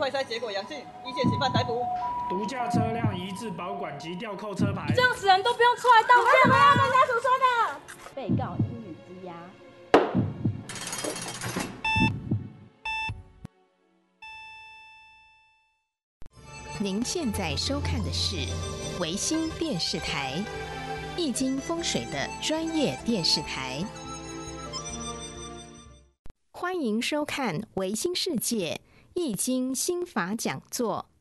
快筛结果阳性，依现行犯逮捕。 毒驾车辆移至保管及吊扣车牌。 这样死人都不用出来道歉吗？跟家属说的。被告应予羁押。 您现在收看的是维新电视台，易经风水的专业电视台。欢迎收看维新世界易经心法讲座，